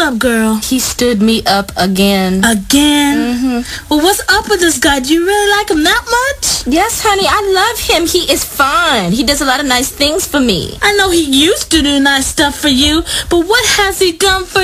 up, girl? He stood me up again. Again? Well, what's up with this guy? Do you really like him that much? Yes, honey, I love him. He is fine. He does a lot of nice things for me. I know he used to do nice stuff for you, but what has he done for